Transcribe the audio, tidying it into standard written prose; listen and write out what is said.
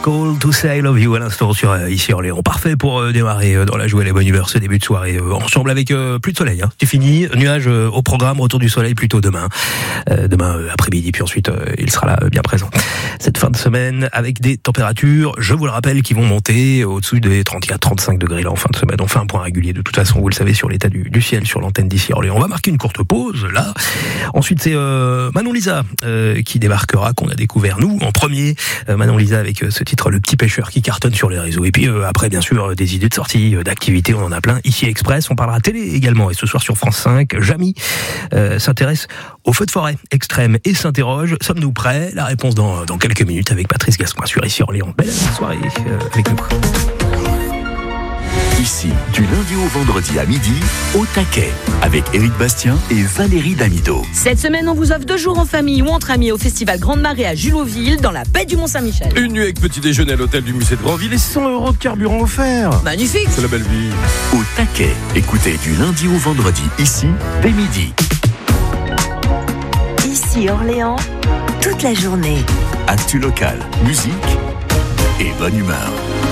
Call to Say I Love You à l'instant sur ici Orléans. Parfait pour démarrer dans la joie et la bonne humeur ce début de soirée. Ensemble avec plus de soleil. C'est fini. Nuages au programme. Retour du soleil plutôt demain. Demain après-midi. Puis ensuite, il sera là bien présent. Cette fin de semaine avec des températures, je vous le rappelle, qui vont monter au-dessus des 34-35 degrés là en fin de semaine. On fait un point régulier de toute façon, vous le savez, sur l'état du ciel sur l'antenne d'ici Orléans. On va marquer une courte pause là. Ensuite, c'est Manon Lisa qui débarquera, qu'on a découvert nous en premier. Manon Lisa avec ce titre Le Petit Pêcheur qui cartonne sur les réseaux. Et puis après, bien sûr, des idées de sortie, d'activités, on en a plein. Ici Express, on parlera télé également. Et ce soir sur France 5, Jamy s'intéresse aux feux de forêt extrêmes et s'interroge, sommes-nous prêts? La réponse dans quelques minutes avec Patrice Gascoin sur ici Orléans. Belle soirée avec nous. Ici, du lundi au vendredi à midi, au taquet, avec Éric Bastien et Valérie Damido. Cette semaine, on vous offre 2 jours en famille ou entre amis au festival Grande Marée à Julotville, dans la baie du Mont-Saint-Michel. Une nuit avec petit déjeuner à l'hôtel du musée de Grandville et 100 € de carburant offert. Magnifique! C'est la belle vie. Au taquet, écoutez du lundi au vendredi, ici, dès midi. Ici Orléans, toute la journée. Actu local, musique et bonne humeur.